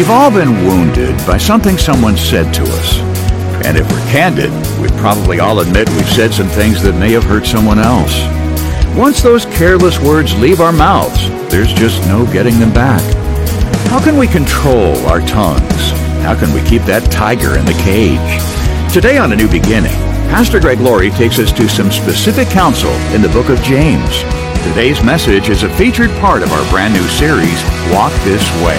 We've all been wounded by something someone said to us. And if we're candid, we'd probably all admit we've said some things that may have hurt someone else. Once those careless words leave our mouths, there's just no getting them back. How can we control our tongues? How can we keep that tiger in the cage? Today on A New Beginning, Pastor Greg Laurie takes us to some specific counsel in the book of James. Today's message is a featured part of our brand new series, Walk This Way.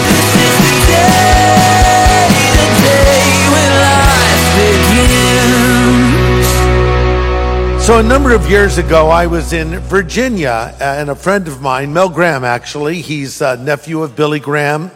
So a number of years ago, I was in Virginia, and a friend of mine, Mel Graham actually, he's a nephew of Billy Graham,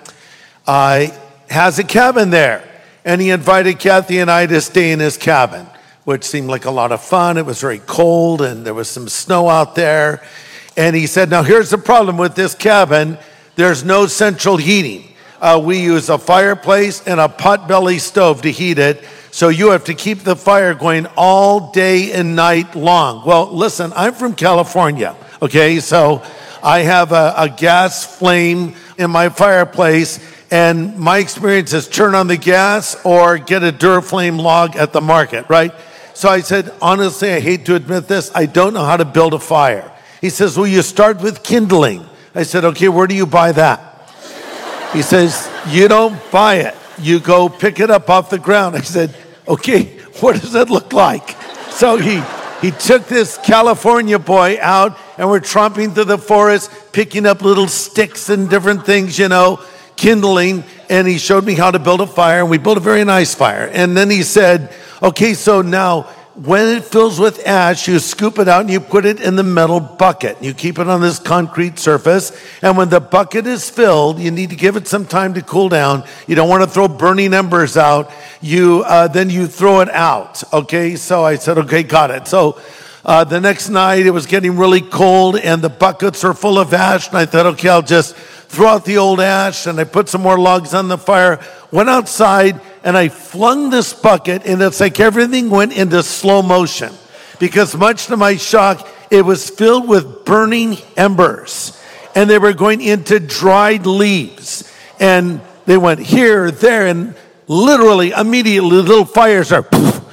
has a cabin there. And he invited Kathy and I to stay in his cabin, which seemed like a lot of fun. It was very cold, and there was some snow out there. And he said, now here's the problem with this cabin. There's no central heating. We use a fireplace and a potbelly stove to heat it. So you have to keep the fire going all day and night long. Well, listen, I'm from California, okay? So I have a gas flame in my fireplace, and my experience is turn on the gas or get a Duraflame log at the market, right? So I said, honestly, I hate to admit this, I don't know how to build a fire. He says, well, you start with kindling. I said, okay, where do you buy that? He says, you don't buy it. You go pick it up off the ground. I said, okay, what does that look like? So he took this California boy out, and we're tromping through the forest, picking up little sticks and different things, kindling, and he showed me how to build a fire, and we built a very nice fire. And then he said, okay, so now when it fills with ash, you scoop it out and you put it in the metal bucket. You keep it on this concrete surface, and when the bucket is filled, you need to give it some time to cool down. You don't want to throw burning embers out. Then you throw it out, okay? So I said, okay, got it. So the next night, it was getting really cold, and the buckets are full of ash, and I thought, okay, I'll just throw out the old ash, and I put some more logs on the fire, went outside, and I flung this bucket, and it's like everything went into slow motion, because much to my shock, it was filled with burning embers, and they were going into dried leaves, and they went here, there, and literally, immediately, little fires are,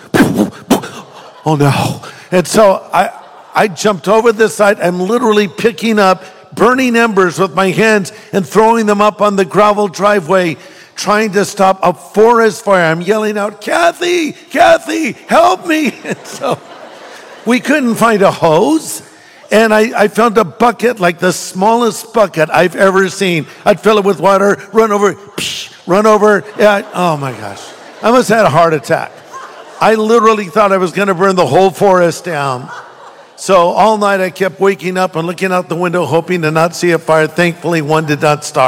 oh no. And so I jumped over the side. I'm literally picking up burning embers with my hands and throwing them up on the gravel driveway, trying to stop a forest fire. I'm yelling out, Kathy, help me. And so we couldn't find a hose. And I found a bucket, like the smallest bucket I've ever seen. I'd fill it with water, run over. Yeah, oh my gosh. I almost had a heart attack. I literally thought I was going to burn the whole forest down. So all night I kept waking up and looking out the window, hoping to not see a fire. Thankfully, one did not start.